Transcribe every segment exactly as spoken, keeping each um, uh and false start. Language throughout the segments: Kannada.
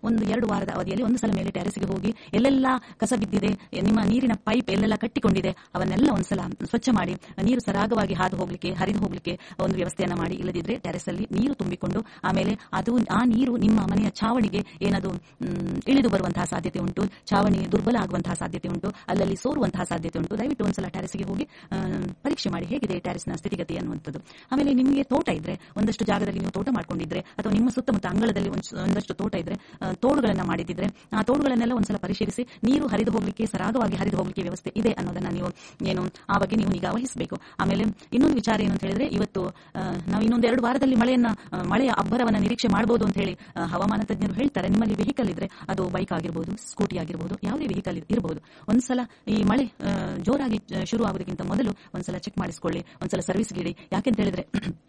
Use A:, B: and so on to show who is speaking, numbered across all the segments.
A: ಒಂದು ಎರಡು ವಾರದ ಅವಧಿಯಲ್ಲಿ ಒಂದು ಸಲ ಮೇಲೆ ಟೆರೆಸ್ಗೆ ಹೋಗಿ ಎಲ್ಲೆಲ್ಲ ಕಸ ಬಿದ್ದಿದೆ, ನಿಮ್ಮ ನೀರಿನ ಪೈಪ್ ಎಲ್ಲೆಲ್ಲ ಕಟ್ಟಿಕೊಂಡಿದೆ ಅವನ್ನೆಲ್ಲ ಒಂದ್ಸಲ ಸ್ವಚ್ಛ ಮಾಡಿ ನೀರು ಸರಾಗವಾಗಿ ಹಾದು ಹೋಗ್ಲಿಕ್ಕೆ ಹರಿದು ಹೋಗ್ಲಿಕ್ಕೆ ಒಂದು ವ್ಯವಸ್ಥೆಯನ್ನ ಮಾಡಿ. ಇಲ್ಲದಿದ್ರೆ ಟೆರೆಸ್ ಅಲ್ಲಿ ನೀರು ತುಂಬಿಕೊಂಡು ಆಮೇಲೆ ಅದು ಆ ನೀರು ನಿಮ್ಮ ಮನೆಯ ಛಾವಣಿಗೆ ಏನದು ಇಳಿದು ಬರುವಂತಹ ಸಾಧ್ಯತೆ ಉಂಟು, ಛಾವಣಿ ದುರ್ಬಲ ಆಗುವಂತಹ ಸಾಧ್ಯತೆ ಉಂಟು, ಅಲ್ಲಲ್ಲಿ ಸೋರುವಂತಹ ಸಾಧ್ಯತೆ ಉಂಟು. ದಯವಿಟ್ಟು ಒಂದ್ಸಲ ಟೆರೆಸ್ಗೆ ಹೋಗಿ ಪರೀಕ್ಷೆ ಮಾಡಿ ಹೇಗಿದೆ ಟೆರೆಸ್ನ ಸ್ಥಿತಿಗತಿ ಅನ್ನುವಂಥದ್ದು. ಆಮೇಲೆ ನಿಮಗೆ ತೋಟ ಇದ್ರೆ, ಒಂದಷ್ಟು ಜಾಗದಲ್ಲಿ ನೀವು ತೋಟ ಮಾಡ್ಕೊಂಡಿದ್ರೆ ಅಥವಾ ನಿಮ್ಮ ಸುತ್ತಮುತ್ತ ಅಂಗಳದಲ್ಲಿ ಒಂದಷ್ಟು ತೋಟ ಇದ್ರೆ, ತೋಡುಗಳನ್ನ ಮಾಡಿದ್ರೆ ಆ ತೋಡುಗಳನ್ನೆಲ್ಲ ಒಂದ್ಸಲ ಪರಿಶೀಲಿಸಿ ನೀರು ಹರಿದು ಹೋಗ್ಲಿಕ್ಕೆ ಸರಾಗವಾಗಿ ಹರಿದು ಹೋಗ್ಲಿಕ್ಕೆ ವ್ಯವಸ್ಥೆ ಇದೆ ಅನ್ನೋದನ್ನ ನೀವು ಏನು ಆ ಬಗ್ಗೆ ನೀವು ನಿಗಾ ವಹಿಸಬೇಕು. ಆಮೇಲೆ ಇನ್ನೊಂದು ವಿಚಾರ ಏನು ಅಂತ ಹೇಳಿದ್ರೆ, ಇವತ್ತು ನಾವು ಇನ್ನೊಂದು ಎರಡು ವಾರದಲ್ಲಿ ಮಳೆಯನ್ನ ಮಳೆಯ ಅಬ್ಬರವನ್ನ ನಿರೀಕ್ಷೆ ಮಾಡಬಹುದು ಅಂತ ಹೇಳಿ ಹವಾಮಾನ ತಜ್ಞರು ಹೇಳ್ತಾರೆ. ನಿಮ್ಮಲ್ಲಿ ವೆಹಿಕಲ್ ಇದ್ರೆ, ಅದು ಬೈಕ್ ಆಗಿರ್ಬೋದು, ಸ್ಕೂಟಿ ಆಗಿರ್ಬೋದು, ಯಾವುದೇ ವೆಹಿಕಲ್ ಇರಬಹುದು, ಒಂದ್ಸಲ ಈ ಮಳೆ ಜೋರಾಗಿ ಶುರು ಆಗೋದಕ್ಕಿಂತ ಮೊದಲು ಒಂದ್ಸಲ ಚೆಕ್ ಮಾಡಿಸ್ಕೊಳ್ಳಿ, ಒಂದ್ಸಲ ಸರ್ವಿಸ್ಗೆ ಇಡಿ. ಯಾಕೆಂತ ಹೇಳಿದ್ರೆ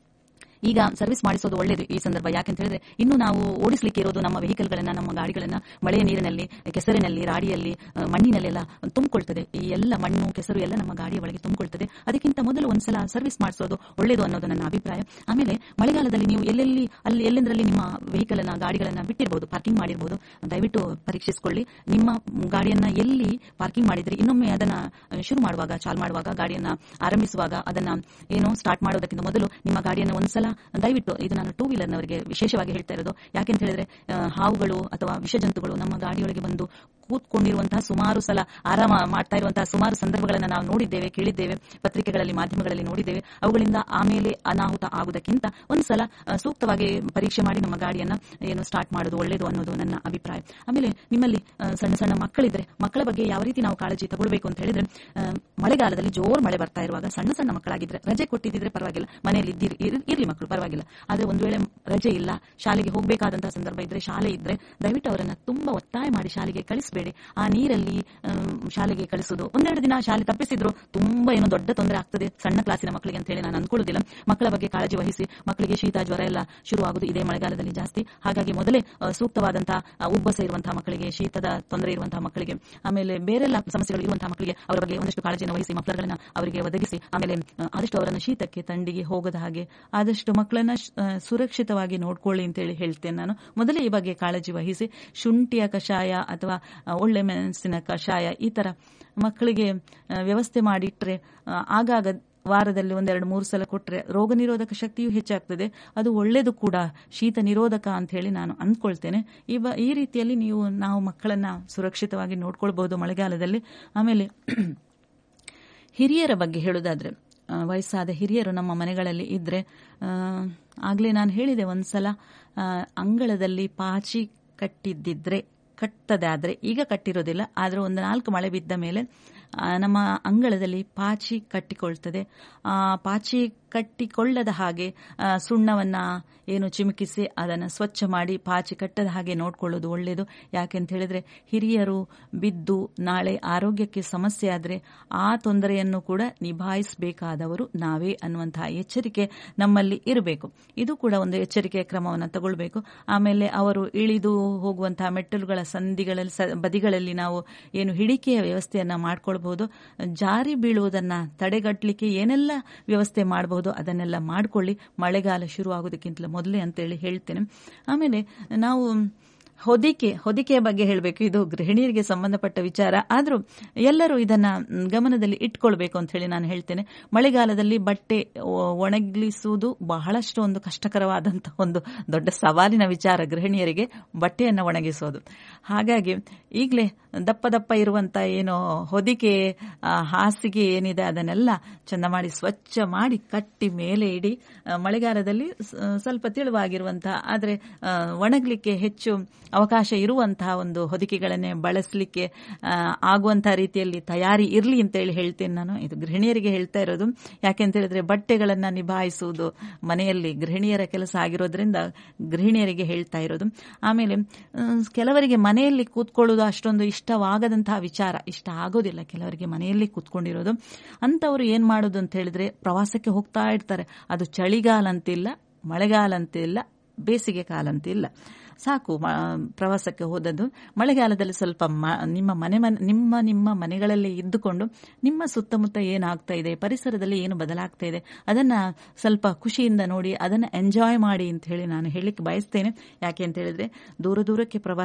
A: ಈಗ ಸರ್ವಿಸ್ ಮಾಡಿಸೋದು ಒಳ್ಳೇದು ಈ ಸಂದರ್ಭ. ಯಾಕೆಂತ ಹೇಳಿದ್ರೆ ಇನ್ನು ನಾವು ಓಡಿಸಲಿಕ್ಕೆ ಇರೋದು ನಮ್ಮ ವೆಹಿಕಲ್ ಗಳನ್ನ, ನಮ್ಮ ಗಾಡಿಗಳನ್ನ ಮಳೆಯ ನೀರಿನಲ್ಲಿ, ಕೆಸರಿನಲ್ಲಿ, ರಾಡಿಯಲ್ಲಿ, ಮಣ್ಣಿನಲ್ಲೆಲ್ಲ ತುಂಬಿಕೊಳ್ತದೆ. ಈ ಎಲ್ಲ ಮಣ್ಣು ಕೆಸರು ಎಲ್ಲ ನಮ್ಮ ಗಾಡಿಯ ಒಳಗೆ ತುಂಬಿಕೊಳ್ತದೆ. ಅದಕ್ಕಿಂತ ಮೊದಲು ಒಂದ್ಸಲ ಸರ್ವಿಸ್ ಮಾಡಿಸೋದು ಒಳ್ಳೇದು ಅನ್ನೋದು ನನ್ನ ಅಭಿಪ್ರಾಯ. ಆಮೇಲೆ ಮಳೆಗಾಲದಲ್ಲಿ ನೀವು ಎಲ್ಲೆಲ್ಲಿ ಅಲ್ಲಿ ಎಲ್ಲೆಂದರಲ್ಲಿ ನಿಮ್ಮ ವೆಹಿಕಲ್ ಅನ್ನ ಗಾಡಿಗಳನ್ನ ಬಿಟ್ಟಿರಬಹುದು, ಪಾರ್ಕಿಂಗ್ ಮಾಡಿರಬಹುದು, ದಯವಿಟ್ಟು ಪರೀಕ್ಷಿಸಿಕೊಳ್ಳಿ. ನಿಮ್ಮ ಗಾಡಿಯನ್ನ ಎಲ್ಲಿ ಪಾರ್ಕಿಂಗ್ ಮಾಡಿದ್ರೆ ಇನ್ನೊಮ್ಮೆ ಅದನ್ನ ಶುರು ಮಾಡುವಾಗ, ಚಾಲ್ ಮಾಡುವಾಗ, ಗಾಡಿಯನ್ನ ಆರಂಭಿಸುವಾಗ, ಅದನ್ನ ಏನು ಸ್ಟಾರ್ಟ್ ಮಾಡೋದಕ್ಕಿಂತ ಮೊದಲು ನಿಮ್ಮ ಗಾಡಿಯನ್ನು ಒಂದ್ಸಲ ದಯವಿಟ್ಟು, ಇದು ನಾನು ಟೂ ವೀಲರ್ನವರಿಗೆ ವಿಶೇಷವಾಗಿ ಹೇಳ್ತಾ ಇರೋದು, ಯಾಕೆಂತ ಹೇಳಿದ್ರೆ ಹಾವುಗಳು ಅಥವಾ ವಿಷಜಂತುಗಳು ನಮ್ಮ ಗಾಡಿಯೊಳಗೆ ಬಂದು ಕೂತ್ಕೊಂಡಿರುವಂತಹ ಸುಮಾರು ಸಲ ಆರಾಮ ಮಾಡ್ತಾ ಇರುವಂತಹ ಸುಮಾರು ಸಂದರ್ಭಗಳನ್ನು ನಾವು ನೋಡಿದ್ದೇವೆ, ಕೇಳಿದ್ದೇವೆ, ಪತ್ರಿಕೆಗಳಲ್ಲಿ, ಮಾಧ್ಯಮಗಳಲ್ಲಿ ನೋಡಿದ್ದೇವೆ. ಅವುಗಳಿಂದ ಆಮೇಲೆ ಅನಾಹುತ ಆಗುವುದಕ್ಕಿಂತ ಒಂದ್ಸಲ ಸೂಕ್ತವಾಗಿ ಪರೀಕ್ಷೆ ಮಾಡಿ ನಮ್ಮ ಗಾಡಿಯನ್ನ ಏನು ಸ್ಟಾರ್ಟ್ ಮಾಡೋದು ಒಳ್ಳೇದು ಅನ್ನೋದು ನನ್ನ ಅಭಿಪ್ರಾಯ. ಆಮೇಲೆ ನಿಮ್ಮಲ್ಲಿ ಸಣ್ಣ ಸಣ್ಣ ಮಕ್ಕಳಿದ್ರೆ, ಮಕ್ಕಳ ಬಗ್ಗೆ ಯಾವ ರೀತಿ ನಾವು ಕಾಳಜಿ ತಗೊಳ್ಬೇಕು ಅಂತ ಹೇಳಿದ್ರೆ, ಮಳೆಗಾಲದಲ್ಲಿ ಜೋರ್ ಮಳೆ ಬರ್ತಾ ಇರುವಾಗ ಸಣ್ಣ ಸಣ್ಣ ಮಕ್ಕಳಾಗಿದ್ರೆ ರಜೆ ಕೊಟ್ಟಿದ್ರೆ ಪರವಾಗಿಲ್ಲ, ಮನೆಯಲ್ಲಿ ಇರ್ಲಿ ಮಕ್ಕಳು ಪರವಾಗಿಲ್ಲ. ಆದ್ರೆ ಒಂದು ವೇಳೆ ರಜೆ ಇಲ್ಲ, ಶಾಲೆಗೆ ಹೋಗಬೇಕಾದಂತಹ ಸಂದರ್ಭ ಇದ್ರೆ, ಶಾಲೆ ಇದ್ರೆ ದಯವಿಟ್ಟು ಅವರನ್ನ ತುಂಬಾ ಒತ್ತಾಯ ಮಾಡಿ ಶಾಲೆಗೆ ಕಳಿಸಬೇಡಿ. ಆ ನೀರಲ್ಲಿ ಶಾಲೆಗೆ ಕಳಿಸೋದು, ಒಂದೆರಡು ದಿನ ಶಾಲೆ ತಪ್ಪಿಸಿದ್ರು ತುಂಬಾ ಏನೋ ದೊಡ್ಡ ತೊಂದರೆ ಆಗ್ತದೆ ಸಣ್ಣ ಕ್ಲಾಸಿನ ಮಕ್ಕಳಿಗೆ ಅಂತ ಹೇಳಿ ನಾನು ಅನ್ಕೊಳ್ಳೋದಿಲ್ಲ. ಮಕ್ಕಳ ಬಗ್ಗೆ ಕಾಳಜಿ ವಹಿಸಿ. ಮಕ್ಕಳಿಗೆ ಶೀತ ಜ್ವರ ಎಲ್ಲ ಶುರುವಾಗುವುದು ಇದೇ ಮಳೆಗಾಲದಲ್ಲಿ ಜಾಸ್ತಿ. ಹಾಗಾಗಿ ಮೊದಲೇ ಸೂಕ್ತವಾದಂತಹ ಉಬ್ಬಸ ಇರುವಂತಹ ಮಕ್ಕಳಿಗೆ, ಶೀತದ ತೊಂದರೆ ಇರುವಂತಹ ಮಕ್ಕಳಿಗೆ, ಆಮೇಲೆ ಬೇರೆಲ್ಲ ಸಮಸ್ಯೆಗಳು ಇರುವಂತಹ ಮಕ್ಕಳಿಗೆ ಅವರ ಬಗ್ಗೆ ಒಂದಷ್ಟು ಕಾಳಜಿಯನ್ನು ವಹಿಸಿ ಮಕ್ಕಳನ್ನ ಅವರಿಗೆ ಒದಗಿಸಿ. ಆಮೇಲೆ ಆದಷ್ಟು ಅವರನ್ನು ಶೀತಕ್ಕೆ, ಥಂಡಿಗೆ ಹೋಗದ ಹಾಗೆ ಆದಷ್ಟು ಮಕ್ಕಳನ್ನ ಸುರಕ್ಷಿತವಾಗಿ ನೋಡ್ಕೊಳ್ಳಿ ಅಂತೇಳಿ ಹೇಳ್ತೇನೆ ನಾನು. ಮೊದಲೇ ಈ ಬಗ್ಗೆ ಕಾಳಜಿ ವಹಿಸಿ. ಶುಂಠಿಯ ಕಷಾಯ ಅಥವಾ ಒಳ್ಳೆ ಮೆಣಸಿನ ಕಷಾಯ ಈ ತರ ಮಕ್ಕಳಿಗೆ ವ್ಯವಸ್ಥೆ ಮಾಡಿಟ್ರೆ, ಆಗಾಗ ವಾರದಲ್ಲಿ ಒಂದೆರಡು ಮೂರು ಸಲ ಕೊಟ್ಟರೆ ರೋಗ ನಿರೋಧಕ ಶಕ್ತಿಯೂ ಹೆಚ್ಚಾಗ್ತದೆ. ಅದು ಒಳ್ಳೇದು ಕೂಡ, ಶೀತ ನಿರೋಧಕ ಅಂತ ಹೇಳಿ ನಾನು ಅಂದ್ಕೊಳ್ತೇನೆ. ಈ ರೀತಿಯಲ್ಲಿ ನೀವು ನಾವು ಮಕ್ಕಳನ್ನ ಸುರಕ್ಷಿತವಾಗಿ ನೋಡ್ಕೊಳ್ಬಹುದು ಮಳೆಗಾಲದಲ್ಲಿ. ಆಮೇಲೆ ಹಿರಿಯರ ಬಗ್ಗೆ ಹೇಳುವುದಾದ್ರೆ, ವಯಸ್ಸಾದ ಹಿರಿಯರು ನಮ್ಮ ಮನೆಗಳಲ್ಲಿ ಇದ್ರೆ, ಆಗ್ಲೇ ನಾನು ಹೇಳಿದೆ ಒಂದ್ಸಲ, ಅಂಗಳದಲ್ಲಿ ಪಾಚಿ ಕಟ್ಟಿದ್ದಿದ್ರೆ, ಕಟ್ಟದಾದ್ರೆ, ಈಗ ಕಟ್ಟಿರೋದಿಲ್ಲ, ಆದ್ರೆ ಒಂದು ನಾಲ್ಕು ಮಳೆ ಬಿದ್ದ ಮೇಲೆ ನಮ್ಮ ಅಂಗಳದಲ್ಲಿ ಪಾಚಿ ಕಟ್ಟಿಕೊಳ್ತದೆ. ಆ ಪಾಚಿ ಕಟ್ಟಿಕೊಳ್ಳದ ಹಾಗೆ ಸುಣ್ಣವನ್ನ ಏನು ಚಿಮುಕಿಸಿ ಅದನ್ನು ಸ್ವಚ್ಛ ಮಾಡಿ ಪಾಚಿ ಕಟ್ಟದ ಹಾಗೆ ನೋಡ್ಕೊಳ್ಳೋದು ಒಳ್ಳೆಯದು. ಯಾಕೆಂತ ಹೇಳಿದ್ರೆ ಹಿರಿಯರು ಬಿದ್ದು ನಾಳೆ ಆರೋಗ್ಯಕ್ಕೆ ಸಮಸ್ಯೆ ಆದರೆ ಆ ತೊಂದರೆಯನ್ನು ಕೂಡ ನಿಭಾಯಿಸಬೇಕಾದವರು ನಾವೇ ಅನ್ನುವಂತಹ ಎಚ್ಚರಿಕೆ ನಮ್ಮಲ್ಲಿ ಇರಬೇಕು. ಇದು ಕೂಡ ಒಂದು ಎಚ್ಚರಿಕೆಯ ಕ್ರಮವನ್ನು ತಗೊಳ್ಬೇಕು. ಆಮೇಲೆ ಅವರು ಇಳಿದು ಹೋಗುವಂತಹ ಮೆಟ್ಟಲುಗಳ ಸಂದಿಗಳಲ್ಲಿ ಬದಿಗಳಲ್ಲಿ ನಾವು ಏನು ಹಿಡಿಕೆಯ ವ್ಯವಸ್ಥೆಯನ್ನ ಮಾಡ್ಕೊಳ್ಬಹುದು. ಜಾರಿ ಬೀಳುವುದನ್ನ ತಡೆಗಟ್ಟಲಿಕ್ಕೆ ಏನೆಲ್ಲ ವ್ಯವಸ್ಥೆ ಮಾಡಬಹುದು ಅದನ್ನೆಲ್ಲ ಮಾಡಿಕೊಳ್ಳಿ, ಮಳೆಗಾಲ ಶುರು ಆಗೋದಕ್ಕಿಂತಲೂ ಮೊದಲೇ ಅಂತೇಳಿ ಹೇಳ್ತೇನೆ. ಆಮೇಲೆ ನಾವು ಹೊದಿಕೆ ಹೊದಿಕೆಯ ಬಗ್ಗೆ ಹೇಳಬೇಕು. ಇದು ಗೃಹಿಣಿಯರಿಗೆ ಸಂಬಂಧಪಟ್ಟ ವಿಚಾರ, ಆದರೂ ಎಲ್ಲರೂ ಇದನ್ನ ಗಮನದಲ್ಲಿ ಇಟ್ಕೊಳ್ಬೇಕು ಅಂತ ಹೇಳಿ ನಾನು ಹೇಳ್ತೇನೆ. ಮಳೆಗಾಲದಲ್ಲಿ ಬಟ್ಟೆ ಒಣಗಿಸುವುದು ಬಹಳಷ್ಟು ಒಂದು ಕಷ್ಟಕರವಾದಂತಹ ಒಂದು ದೊಡ್ಡ ಸವಾಲಿನ ವಿಚಾರ ಗೃಹಿಣಿಯರಿಗೆ, ಬಟ್ಟೆಯನ್ನು ಒಣಗಿಸೋದು. ಹಾಗಾಗಿ ಈಗಲೇ ದಪ್ಪ ದಪ್ಪ ಇರುವಂತ ಏನೋ ಹೊದಿಕೆ ಹಾಸಿಗೆ ಏನಿದೆ ಅದನ್ನೆಲ್ಲ ಚಂದ ಮಾಡಿ ಸ್ವಚ್ಛ ಮಾಡಿ ಕಟ್ಟಿ ಮೇಲೆ ಇಡಿ. ಮಳೆಗಾಲದಲ್ಲಿ ಸ್ವಲ್ಪ ತೆಳುವಾಗಿರುವಂತಹ ಆದರೆ ಒಣಗಲಿಕ್ಕೆ ಹೆಚ್ಚು ಅವಕಾಶ ಇರುವಂತಹ ಒಂದು ಹೊದಿಕೆಗಳನ್ನೇ ಬಳಸಲಿಕ್ಕೆ ಆಗುವಂತಹ ರೀತಿಯಲ್ಲಿ ತಯಾರಿ ಇರಲಿ ಅಂತೇಳಿ ಹೇಳ್ತೇನೆ ನಾನು. ಇದು ಗೃಹಿಣಿಯರಿಗೆ ಹೇಳ್ತಾ ಇರೋದು. ಯಾಕೆಂತ ಹೇಳಿದ್ರೆ ಬಟ್ಟೆಗಳನ್ನ ನಿಭಾಯಿಸುವುದು ಮನೆಯಲ್ಲಿ ಗೃಹಿಣಿಯರ ಕೆಲಸ ಆಗಿರೋದ್ರಿಂದ ಗೃಹಿಣಿಯರಿಗೆ ಹೇಳ್ತಾ ಇರೋದು. ಆಮೇಲೆ ಕೆಲವರಿಗೆ ಮನೆಯಲ್ಲಿ ಕೂತ್ಕೊಳ್ಳೋದು ಅಷ್ಟೊಂದು ಇಷ್ಟವಾಗದಂತಹ ವಿಚಾರ, ಇಷ್ಟ ಆಗೋದಿಲ್ಲ ಕೆಲವರಿಗೆ ಮನೆಯಲ್ಲಿ ಕೂತ್ಕೊಂಡಿರೋದು. ಅಂತವರು ಏನ್ ಮಾಡೋದು ಅಂತ ಹೇಳಿದ್ರೆ ಪ್ರವಾಸಕ್ಕೆ ಹೋಗ್ತಾ ಇರ್ತಾರೆ. ಅದು ಚಳಿಗಾಲ ಅಂತಿಲ್ಲ, ಮಳೆಗಾಲ ಅಂತಿಲ್ಲ, ಬೇಸಿಗೆ ಕಾಲ ಅಂತಿಲ್ಲ, ಸಾಕು ಪ್ರವಾಸಕ್ಕೆ ಹೋದದ್ದು. ಮಳೆಗಾಲದಲ್ಲಿ ಸ್ವಲ್ಪ ನಿಮ್ಮ ಮನೆ ನಿಮ್ಮ ನಿಮ್ಮ ಮನೆಗಳಲ್ಲಿ ಇದ್ದುಕೊಂಡು ನಿಮ್ಮ ಸುತ್ತಮುತ್ತ ಏನಾಗ್ತಾ ಇದೆ, ಪರಿಸರದಲ್ಲಿ ಏನು ಬದಲಾಗ್ತಾ ಇದೆ ಅದನ್ನ ಸ್ವಲ್ಪ ಖುಷಿಯಿಂದ ನೋಡಿ, ಅದನ್ನ ಎಂಜಾಯ್ ಮಾಡಿ ಅಂತ ಹೇಳಿ ನಾನು ಹೇಳಲಿಕ್ಕೆ ಬಯಸ್ತೇನೆ. ಯಾಕೆ ಅಂತ ಹೇಳಿದ್ರೆ ದೂರ ದೂರಕ್ಕೆ ಪ್ರವಾಸ